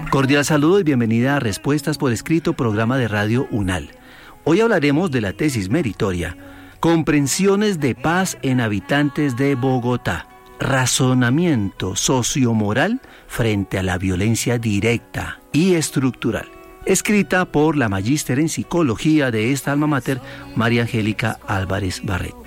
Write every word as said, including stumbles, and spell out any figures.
Cordial saludo y bienvenida a Respuestas por Escrito, programa de Radio UNAL. Hoy hablaremos de la tesis meritoria, Comprensiones de paz en habitantes de Bogotá, razonamiento sociomoral frente a la violencia directa y estructural, escrita por la magíster en psicología de esta alma mater, María Angélica Álvarez Barreto.